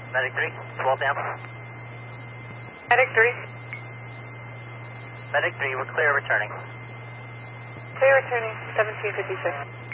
Medic 3, 12 down. Medic 3. Medic 3, we're clear returning. Clear returning, 1756.